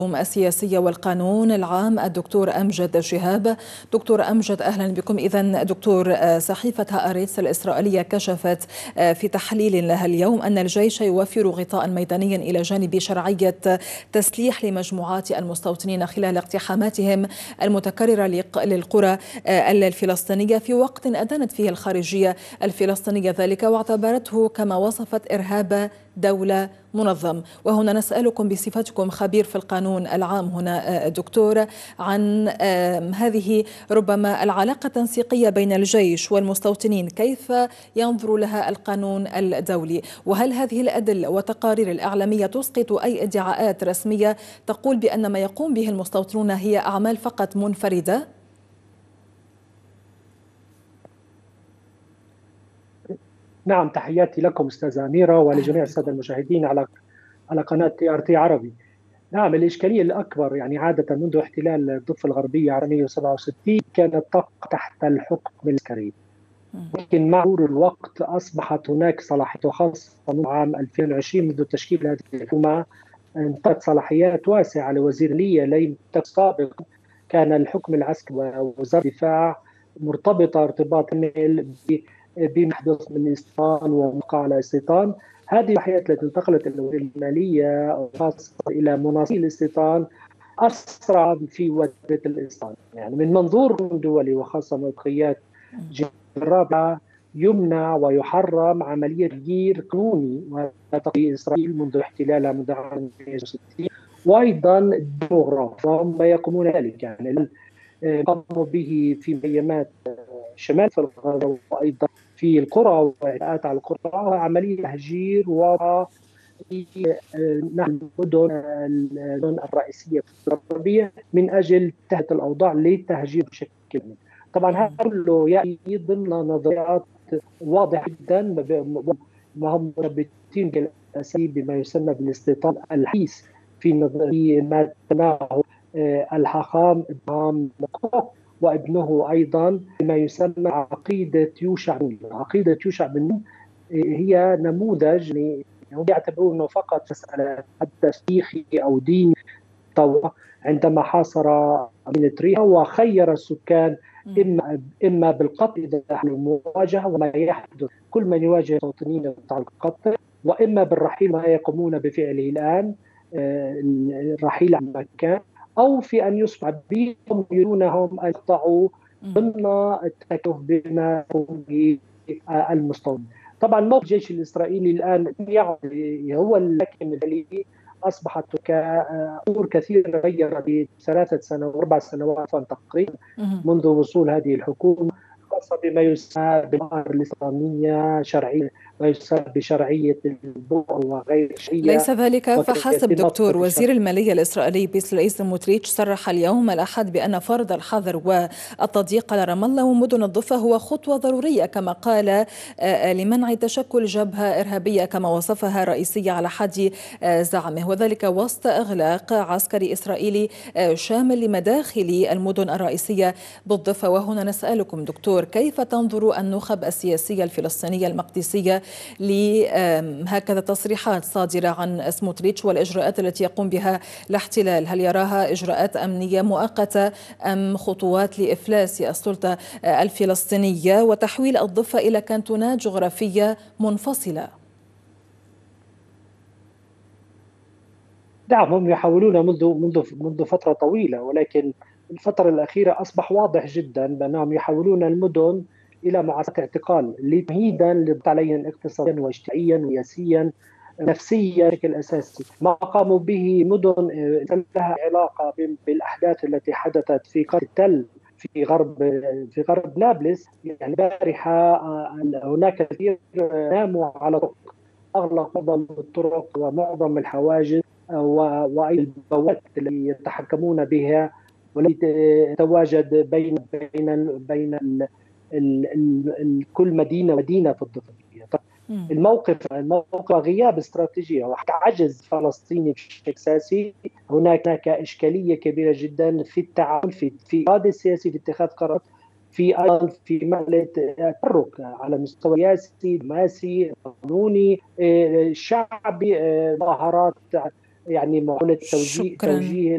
السياسية والقانون العام الدكتور أمجد شهاب. دكتور أمجد، أهلا بكم. إذن دكتور، صحيفة هآريتس الإسرائيلية كشفت في تحليل لها اليوم أن الجيش يوفر غطاء ميدانيا إلى جانب شرعية تسليح لمجموعات المستوطنين خلال اقتحاماتهم المتكررة للقرى الفلسطينية، في وقت أدانت فيه الخارجية الفلسطينية ذلك واعتبرته كما وصفت إرهاب دولة منظم. وهنا نسألكم بصفتكم خبير في القانون العام هنا دكتور عن هذه ربما العلاقة التنسيقية بين الجيش والمستوطنين، كيف ينظر لها القانون الدولي؟ وهل هذه الأدلة والتقارير الإعلامية تسقط أي ادعاءات رسمية تقول بأن ما يقوم به المستوطنون هي أعمال فقط منفردة؟ نعم، تحياتي لكم أستاذة أميرة ولجميع السادة المشاهدين على قناة TRT عربي. نعم، الإشكالية الأكبر عادة منذ احتلال الضفة الغربية عام 1967 كانت تقع تحت الحكم العسكري، لكن مع مرور الوقت أصبحت هناك صلاحيات خاصة من عام 2020 منذ تشكيل هذه الحكومة. انتهت صلاحيات واسعة لوزير لي لم تكن سابقا. كان الحكم العسكري ووزارة الدفاع مرتبطة ارتباط كامل بما يحدث من استيطان وموقع على استيطان. هذه الصلاحيات التي انتقلت الى وزير الماليه وخاصه الى مناصير الاستيطان اسرع في وتيره الاستيطان. من منظور دولي وخاصه موقعيات الرابعه يمنع ويحرم عمليه تغيير قانوني وتقي اسرائيل منذ احتلالها منذ عام 1960، وايضا الديموغرافيا ما يقومون ذلك قاموا به في مخيمات شمال في الغرب وايضا في القرى واعتداءات على القرى، عمليه تهجير في المدن الرئيسيه في الغربيه من اجل تهدئه الاوضاع للتهجير بشكل كامل. طبعا هذا كله ياتي ضمن نظريات واضحه جدا وهم مرتبطين بالاساسي بما يسمى بالاستيطان الحديث في نظريه ما تناه الحاخام ابراهام مقوق وابنه ايضا بما يسمى عقيده يوشع بن نون. عقيده يوشع بن نون هي نموذج، هم يعتبرونه فقط مساله تاريخي او ديني. عندما حاصر مدينه ريحا وخير السكان اما بالقتل اذا حصلوا المواجهه وما يحدث كل من يواجه المستوطنين يتعلق بالقتل، واما بالرحيل ما يقومون بفعله الان، الرحيل عن مكان، او في ان يصبح بهم يرونهم ان يقطعوا ضمن التكلف بما يقوم به المستوطنين. طبعا موقف الجيش الاسرائيلي الان هو الحاكم الدولي. اصبحت امور كثيره تغيرت بثلاثه سنوات واربع سنوات تقريبا منذ وصول هذه الحكومه، خاصه بما يسمى بالمظاهر الاسلاميه شرعيه، ما يسمى بشرعيه البؤر وغير شرعيه. ليس ذلك فحسب دكتور. وزير المالية الإسرائيلي بيسلي سموتريتش صرح اليوم الأحد بأن فرض الحظر والتضييق على رام الله ومدن الضفة هو خطوة ضرورية، كما قال، لمنع تشكل جبهة إرهابية كما وصفها رئيسية على حد زعمه، وذلك وسط إغلاق عسكري إسرائيلي شامل لمداخل المدن الرئيسية بالضفة. وهنا نسألكم دكتور، كيف تنظر النخب السياسية الفلسطينية المقدسية لهكذا تصريحات صادرة عن سموتريتش والإجراءات التي يقوم بها الاحتلال؟ هل يراها إجراءات أمنية مؤقتة أم خطوات لإفلاس السلطة الفلسطينية وتحويل الضفة إلى كانتونات جغرافية منفصلة؟ نعم، هم يحاولون منذ فترة طويلة، ولكن الفترة الأخيرة أصبح واضح جدا بأنهم يحولون المدن إلى معسكرات اعتقال لتمهيدا عليهم اقتصاديا واجتماعيا وسياسيا نفسيا بشكل أساسي. ما قاموا به مدن لها علاقة بالأحداث التي حدثت في قرية تل في غرب نابلس. البارحة هناك كثير ناموا على طرق، أغلق معظم الطرق ومعظم الحواجز والبوابات التي يتحكمون بها والتي تتواجد بين كل مدينه في الضفه. الموقف غياب استراتيجيه وحتى عجز فلسطيني بشكل اساسي. هناك اشكاليه كبيره جدا في التعامل في الاراده السياسي في اتخاذ قرارات، ايضا في مساله التحرك على مستوى سياسي دبلوماسي قانوني شعبي، مظاهرات محاوله توجيه